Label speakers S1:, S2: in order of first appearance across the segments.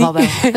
S1: niet.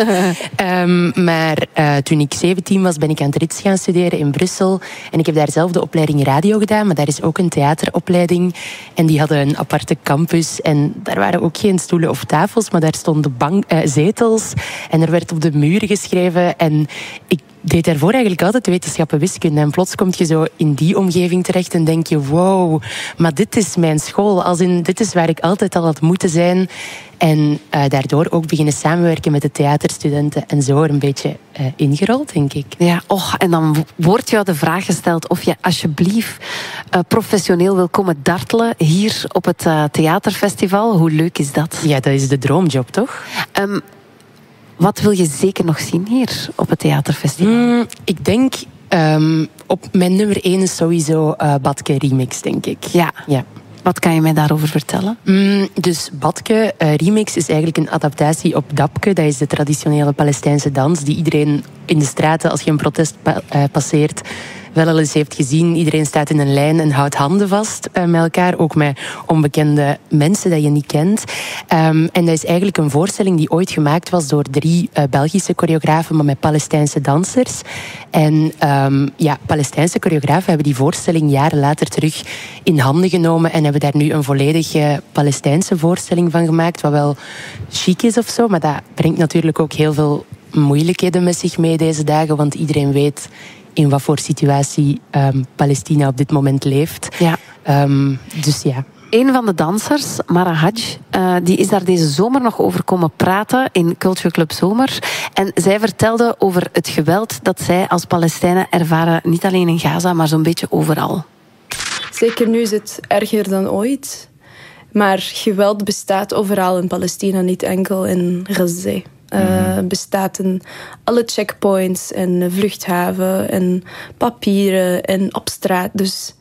S2: Maar toen ik 17 was, ben ik aan het RITS gaan studeren in Brussel. En ik heb daar zelf de opleiding radio gedaan, maar daar is ook een theateropleiding. En die hadden een aparte campus. En daar waren ook geen stoelen of tafels, maar daar stonden zetels. En er werd op de muren geschreven. En ik deed daarvoor eigenlijk altijd wetenschappen wiskunde. En plots kom je zo in die omgeving terecht en denk je, wow, maar dit is mijn school. Als in, dit is waar ik altijd al had moeten zijn. En daardoor ook beginnen samenwerken met de theaterstudenten. En zo er een beetje ingerold, denk ik.
S1: Ja, en dan wordt jou de vraag gesteld of je alsjeblieft professioneel wil komen dartelen hier op het theaterfestival. Hoe leuk is dat?
S2: Ja, dat is de droomjob, toch?
S1: Wat wil je zeker nog zien hier op het theaterfestival?
S2: Ik denk, op mijn nummer 1 is sowieso Batke Remix, denk ik.
S1: Ja. Wat kan je mij daarover vertellen?
S2: Dus Batke Remix is eigenlijk een adaptatie op Dabke. Dat is de traditionele Palestijnse dans die iedereen in de straten, als je een protest passeert, wel al eens heeft gezien. Iedereen staat in een lijn en houdt handen vast met elkaar. Ook met onbekende mensen dat je niet kent. En dat is eigenlijk een voorstelling die ooit gemaakt was door 3 Belgische choreografen, maar met Palestijnse dansers. En Palestijnse choreografen hebben die voorstelling jaren later terug in handen genomen en hebben daar nu een volledige Palestijnse voorstelling van gemaakt, wat wel chic is of zo, maar dat brengt natuurlijk ook heel veel moeilijkheden met zich mee deze dagen, want iedereen weet in wat voor situatie Palestina op dit moment leeft.
S1: Ja.
S2: Dus ja.
S1: Een van de dansers, Mara Hadj, die is daar deze zomer nog over komen praten in Culture Club Zomer. En zij vertelde over het geweld dat zij als Palestijnen ervaren, niet alleen in Gaza, maar zo'n beetje overal.
S3: Zeker nu is het erger dan ooit. Maar geweld bestaat overal in Palestina, niet enkel in Gaza. Bestaat in alle checkpoints en vluchthaven en papieren en op straat. Dus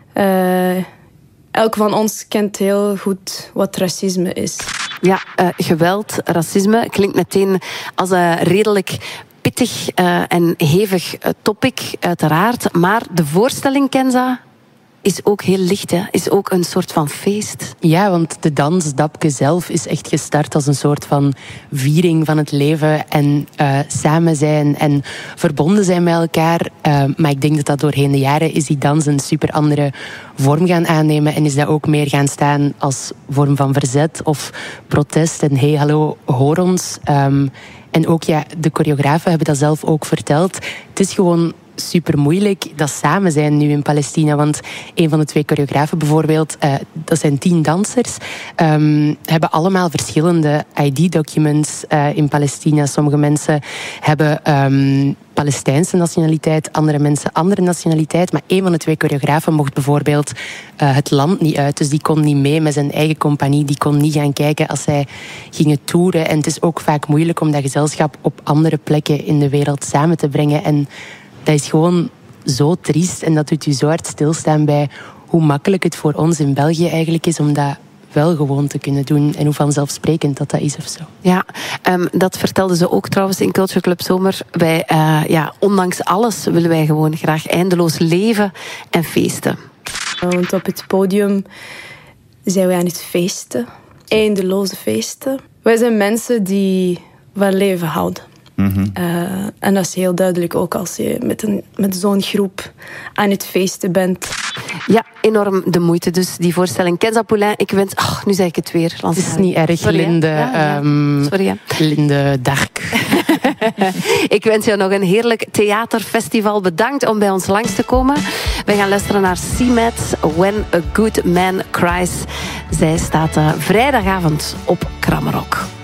S3: elk van ons kent heel goed wat racisme is.
S1: Ja, geweld, racisme klinkt meteen als een redelijk pittig en hevig topic, uiteraard. Maar de voorstelling, Kenza, is ook heel licht, hè? Is ook een soort van feest.
S2: Ja, want de dans Dabke zelf is echt gestart als een soort van viering van het leven en samen zijn en verbonden zijn met elkaar. Maar ik denk dat doorheen de jaren is die dans een super andere vorm gaan aannemen en is dat ook meer gaan staan als vorm van verzet of protest en hey, hallo, hoor ons. En ook de choreografen hebben dat zelf ook verteld. Het is gewoon super moeilijk dat samen zijn nu in Palestina. Want een van de 2 choreografen bijvoorbeeld, dat zijn 10 dansers, hebben allemaal verschillende ID-documents in Palestina. Sommige mensen hebben Palestijnse nationaliteit, andere mensen andere nationaliteit. Maar een van de 2 choreografen mocht bijvoorbeeld het land niet uit. Dus die kon niet mee met zijn eigen compagnie. Die kon niet gaan kijken als zij gingen toeren. En het is ook vaak moeilijk om dat gezelschap op andere plekken in de wereld samen te brengen. En dat is gewoon zo triest en dat doet u zo hard stilstaan bij hoe makkelijk het voor ons in België eigenlijk is om dat wel gewoon te kunnen doen en hoe vanzelfsprekend dat is of zo.
S1: Ja, dat vertelden ze ook trouwens in Culture Club Zomer. Wij, ondanks alles willen wij gewoon graag eindeloos leven en feesten.
S3: Want op het podium zijn wij aan het feesten. Eindeloze feesten. Wij zijn mensen die van leven houden. Mm-hmm. En dat is heel duidelijk ook als je met zo'n groep aan het feesten bent.
S1: Ja, enorm de moeite. Dus die voorstelling. Kenza Poulain, ik wens... nu zeg ik het weer.
S2: Het is niet erg,
S1: sorry,
S2: Linde.
S1: Sorry,
S2: Linde Dark.
S1: Ik wens jou nog een heerlijk theaterfestival. Bedankt om bij ons langs te komen. We gaan luisteren naar C-Met, When a Good Man Cries. Zij staat vrijdagavond op Kramrock.